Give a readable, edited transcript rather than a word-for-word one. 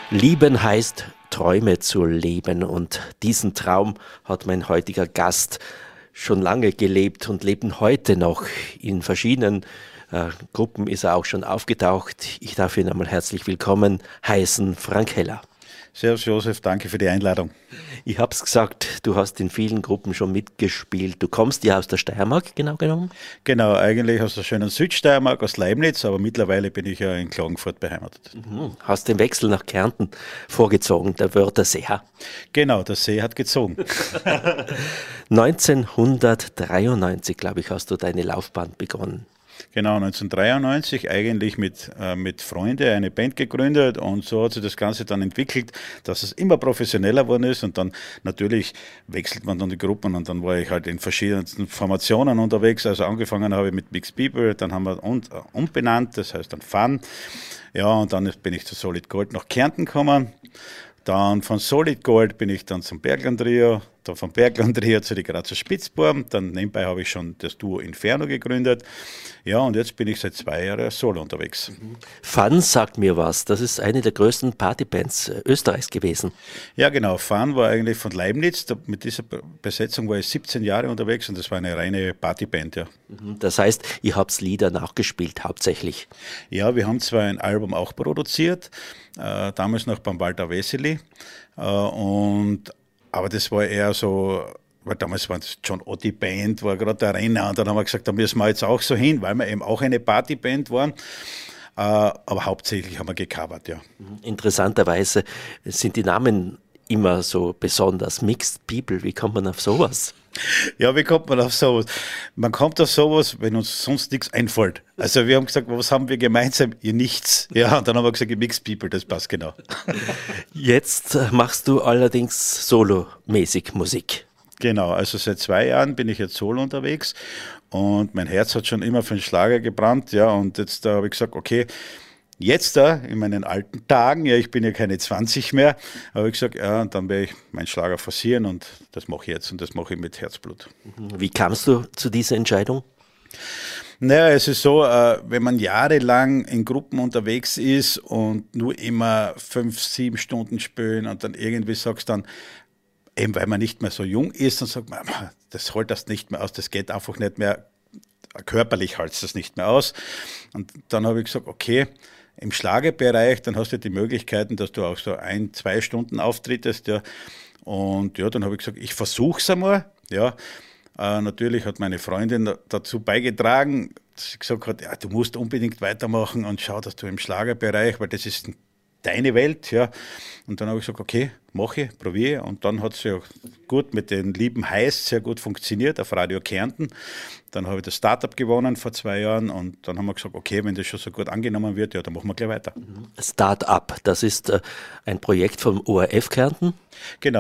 Lieben heißt, Träume zu leben, und diesen Traum hat mein heutiger Gast schon lange gelebt und lebt heute noch. In verschiedenen Gruppen ist er auch schon aufgetaucht. Ich darf ihn einmal herzlich willkommen heißen, Frank Heller. Servus Josef, danke für die Einladung. Ich habe es gesagt, du hast in vielen Gruppen schon mitgespielt. Du kommst ja aus der Steiermark, genau genommen? Genau, eigentlich aus der schönen Südsteiermark, aus Leibniz, aber mittlerweile bin ich ja in Klagenfurt beheimatet. Hast den Wechsel nach Kärnten vorgezogen, der Wörthersee. Genau, der See hat gezogen. 1993, glaube ich, hast du deine Laufbahn begonnen. Genau, 1993 eigentlich mit Freunden eine Band gegründet, und so hat sich das Ganze dann entwickelt, dass es immer professioneller geworden ist, und dann natürlich wechselt man dann die Gruppen, und dann war ich halt in verschiedensten Formationen unterwegs. Also angefangen habe ich mit Mixed People, dann haben wir umbenannt, das heißt dann Fun. Ja, und dann bin ich zu Solid Gold nach Kärnten gekommen. Dann von Solid Gold bin ich dann zum Bergland Trio, dann vom Bergland Trio zu die Grazer Spitzbuben. Dann nebenbei habe ich schon das Duo Inferno gegründet. Ja, und jetzt bin ich seit 2 Jahren solo unterwegs. Fun sagt mir was. Das ist eine der größten Partybands Österreichs gewesen. Ja, genau. Fun war eigentlich von Leibniz. Mit dieser Besetzung war ich 17 Jahre unterwegs, und das war eine reine Partyband, ja. Das heißt, ihr habt Lieder nachgespielt hauptsächlich. Ja, wir haben zwar ein Album auch produziert, damals noch beim Walter Wessely, aber das war eher so, weil damals war das John Otti Band, war gerade der Renner, und dann haben wir gesagt, da müssen wir jetzt auch so hin, weil wir eben auch eine Partyband waren. Aber hauptsächlich haben wir gecovert, ja. Interessanterweise sind die Namen immer so besonders. Mixed People, wie kommt man auf sowas? Ja, wie kommt man auf sowas? Man kommt auf sowas, wenn uns sonst nichts einfällt. Also wir haben gesagt, was haben wir gemeinsam? Ihr nichts. Ja, und dann haben wir gesagt, Mixed People, das passt genau. Jetzt machst du allerdings solomäßig Musik. Genau, also seit 2 Jahren bin ich jetzt solo unterwegs, und mein Herz hat schon immer für den Schlager gebrannt, ja, und jetzt da habe ich gesagt, okay, jetzt da in meinen alten Tagen, ja, ich bin ja keine 20 mehr, habe ich gesagt, ja, dann werde ich meinen Schlager forcieren, und das mache ich jetzt, und das mache ich mit Herzblut. Wie kamst du zu dieser Entscheidung? Naja, es ist so, wenn man jahrelang in Gruppen unterwegs ist und nur immer 5, 7 Stunden spielen, und dann irgendwie sagst dann, eben weil man nicht mehr so jung ist, dann sagt man, das hält das nicht mehr aus, das geht einfach nicht mehr, körperlich hält das nicht mehr aus. Und dann habe ich gesagt, okay, im Schlagerbereich, dann hast du die Möglichkeiten, dass du auch so 1, 2 Stunden auftrittst, ja. Und ja, dann habe ich gesagt, ich versuche es einmal, ja. Natürlich hat meine Freundin dazu beigetragen, dass sie gesagt hat, ja, du musst unbedingt weitermachen und schau, dass du im Schlagerbereich, weil das ist deine Welt, ja. Und dann habe ich gesagt, okay, mache, probiere. Und dann hat es ja gut mit den Lieben heißt sehr gut funktioniert auf Radio Kärnten. Dann habe ich das Startup gewonnen vor 2 Jahren, und dann haben wir gesagt, okay, wenn das schon so gut angenommen wird, ja, dann machen wir gleich weiter. Startup, das ist ein Projekt vom ORF Kärnten. Genau.